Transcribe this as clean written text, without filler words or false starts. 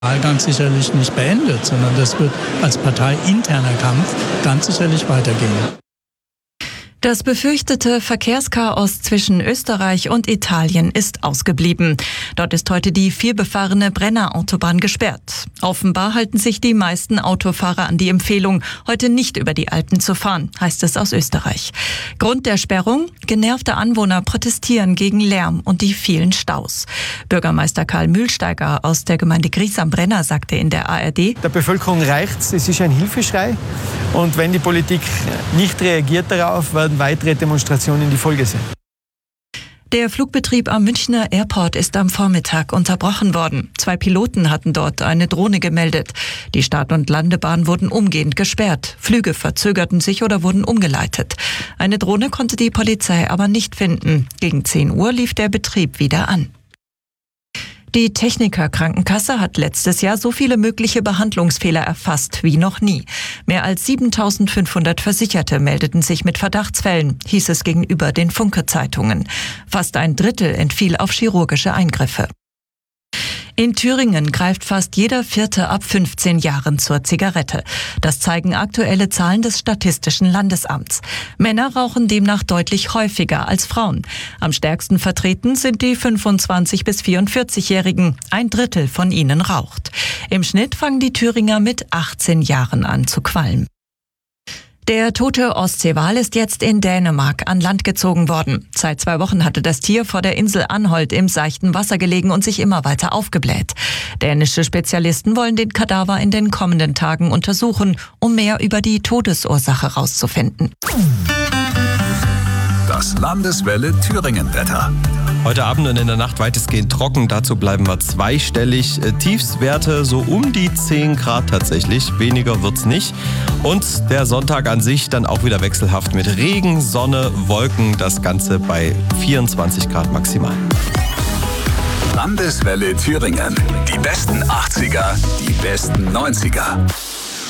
Ganz sicherlich nicht beendet, sondern das wird als parteiinterner Kampf ganz sicherlich weitergehen. Das befürchtete Verkehrschaos zwischen Österreich und Italien ist ausgeblieben. Dort ist heute die vielbefahrene Brenner-Autobahn gesperrt. Offenbar halten sich die meisten Autofahrer an die Empfehlung, heute nicht über die Alpen zu fahren, heißt es aus Österreich. Grund der Sperrung? Genervte Anwohner protestieren gegen Lärm und die vielen Staus. Bürgermeister Karl Mühlsteiger aus der Gemeinde Gries am Brenner sagte in der ARD: Der Bevölkerung reicht's, es ist ein Hilfeschrei. Und wenn die Politik nicht reagiert darauf, werden weitere Demonstrationen die Folge sein. Der Flugbetrieb am Münchner Airport ist am Vormittag unterbrochen worden. 2 Piloten hatten dort eine Drohne gemeldet. Die Start- und Landebahn wurden umgehend gesperrt. Flüge verzögerten sich oder wurden umgeleitet. Eine Drohne konnte die Polizei aber nicht finden. Gegen 10 Uhr lief der Betrieb wieder an. Die Techniker Krankenkasse hat letztes Jahr so viele mögliche Behandlungsfehler erfasst wie noch nie. Mehr als 7.500 Versicherte meldeten sich mit Verdachtsfällen, hieß es gegenüber den Funke-Zeitungen. Fast ein Drittel entfiel auf chirurgische Eingriffe. In Thüringen greift fast jeder Vierte ab 15 Jahren zur Zigarette. Das zeigen aktuelle Zahlen des Statistischen Landesamts. Männer rauchen demnach deutlich häufiger als Frauen. Am stärksten vertreten sind die 25- bis 44-Jährigen. Ein Drittel von ihnen raucht. Im Schnitt fangen die Thüringer mit 18 Jahren an zu qualmen. Der tote Ostseewal ist jetzt in Dänemark an Land gezogen worden. Seit 2 Wochen hatte das Tier vor der Insel Anholt im seichten Wasser gelegen und sich immer weiter aufgebläht. Dänische Spezialisten wollen den Kadaver in den kommenden Tagen untersuchen, um mehr über die Todesursache herauszufinden. Das Landeswelle Thüringen-Wetter. Heute Abend und in der Nacht weitestgehend trocken. Dazu bleiben wir zweistellig. Tiefstwerte so um die 10 Grad tatsächlich. Weniger wird's nicht. Und der Sonntag an sich dann auch wieder wechselhaft mit Regen, Sonne, Wolken. Das Ganze bei 24 Grad maximal. Landeswelle Thüringen. Die besten 80er, die besten 90er.